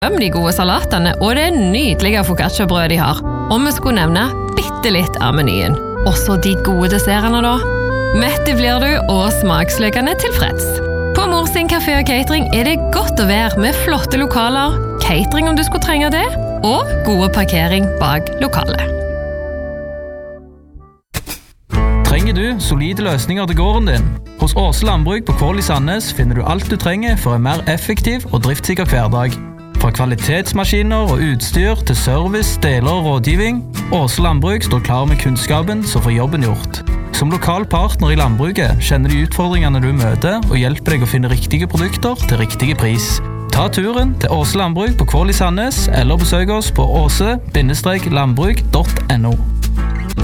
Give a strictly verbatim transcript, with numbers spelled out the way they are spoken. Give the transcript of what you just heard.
de gode salatene, og det nydelige focaccia-brød de har. Og vi skulle nevne bitte litt av menyen. Også de gode dessertene da. Mette blir du, og smaksløkene tilfreds. På Mor sin kafé og catering er det godt å være med flotte lokaler, catering om du skulle trenge det, og gode parkering bak lokalet. Trenger du solide løsninger til gården din? Hos Åse Landbruk på Kvål i Sandnes finner du alt du trenger for en mer effektiv og driftssikker hverdag. Fra kvalitetsmaskiner og utstyr til service, deler og rådgivning, Åse Landbruk står klar med kunnskapen som får jobben gjort. Som lokal partner i landbruket kjenner du utfordringene du møter og hjelper deg å finne riktige produkter til riktige pris. Ta turen til Åse Landbruk på Kvål i Sandnes eller besøk oss på åse landbruk punktum no.